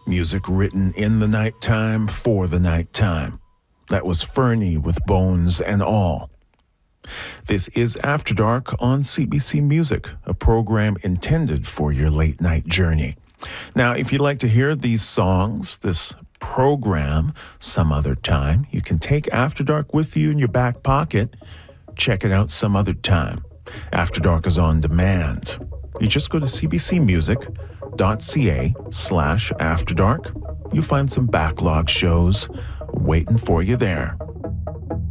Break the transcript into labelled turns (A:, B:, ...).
A: Music written in the nighttime for the nighttime. That was Fernie with Bones and All. This is After Dark on CBC Music, a program intended for your late night journey. Now, if you'd like to hear these songs, this program, some other time, you can take After Dark with you in your back pocket. Check it out some other time. After Dark is on demand. You just go to cbcmusic.ca/afterdark. You'll find some backlog shows waiting for you there.